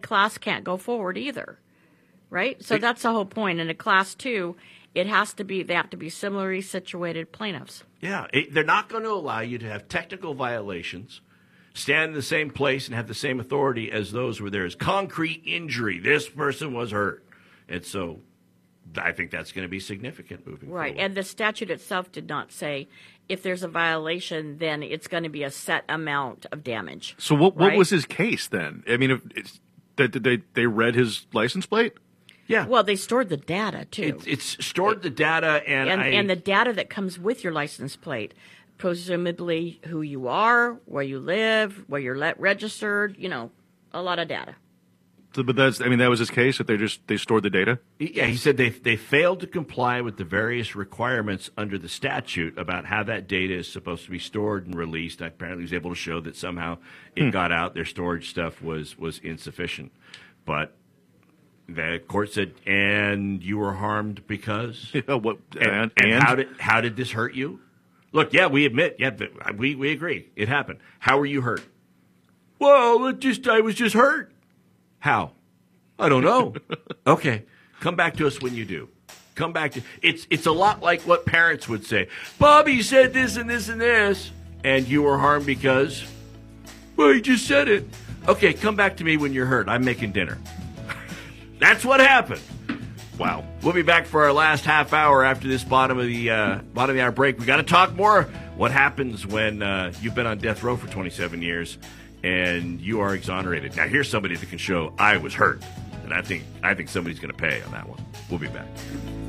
class can't go forward either, right? So that's the whole point. In a class 2, they have to be similarly situated plaintiffs. Yeah, they're not going to allow you to have technical violations, stand in the same place and have the same authority as those where there is concrete injury. This person was hurt. And so I think that's going to be significant moving forward. Right, and the statute itself did not say if there's a violation, then it's going to be a set amount of damage. So what was his case then? I mean, they read his license plate? Yeah. Well, they stored the data, too. It's stored the data, and the data that comes with your license plate, presumably who you are, where you live, where you're registered, a lot of data. So, but that was his case, that they stored the data? Yeah, he said they failed to comply with the various requirements under the statute about how that data is supposed to be stored and released. Apparently, he was able to show that somehow it got out. Their storage stuff was insufficient. But the court said, and you were harmed because? Yeah, what? And how did this hurt you? Look, yeah, we admit, we agree. It happened. How were you hurt? Well, I was just hurt. How? I don't know. Okay. Come back to us when you do. Come back to it's a lot like what parents would say. Bobby said this and this and this, and you were harmed because, well, he just said it. Okay, come back to me when you're hurt. I'm making dinner. That's what happened. Wow. We'll be back for our last half hour after this bottom of the hour break. We got to talk more. What happens when you've been on death row for 27 years and you are exonerated? Now, here's somebody that can show I was hurt, and I think somebody's going to pay on that one. We'll be back.